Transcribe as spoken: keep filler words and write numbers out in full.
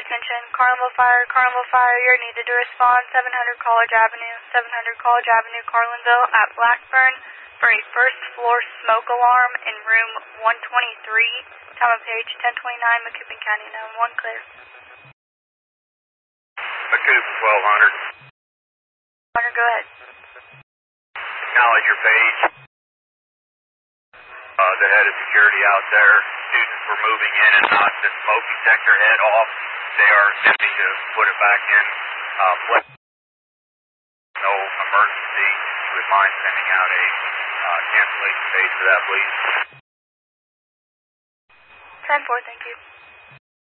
attention. Carnival Fire, Carnival Fire, you're needed to respond. seven hundred College Avenue, seven hundred College Avenue, Carlinville at Blackburn for a first floor smoke alarm in room one twenty-three. Time of page ten twenty-nine, Macoupin County, nine one clear. Macoupin, twelve hundred. one hundred, go ahead. Acknowledge your page. Uh, the head of security out there. Students were moving in and knocked the smoke detector head off. They are attempting to put it back in uh, place. No emergency. You would mind sending out a uh, cancellation page for that, please? ten four, thank you.